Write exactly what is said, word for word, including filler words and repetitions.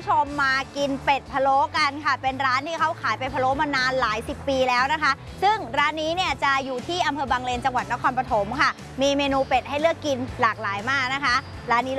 ผู้ชมมากินเป็ดพะโล้กันค่ะเป็นร้านที่เขาขายเป็ดพะโล้มานานหลายสิบปีแล้วนะคะซึ่งร้านนี้เนี่ยจะอยู่ที่อำเภอบางเลนจังหวัดนครปฐมค่ะมีเมนูเป็ดให้เลือกกินหลากหลายมากนะคะร้านนี้